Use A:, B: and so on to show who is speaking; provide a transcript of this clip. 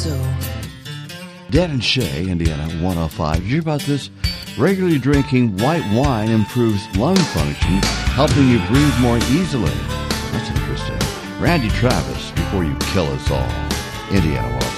A: Dan and Shay, Indiana 105. Did you hear about this? Regularly drinking white wine improves lung function, helping you breathe more easily. That's interesting. Randy Travis, before you kill us all. Indiana 105.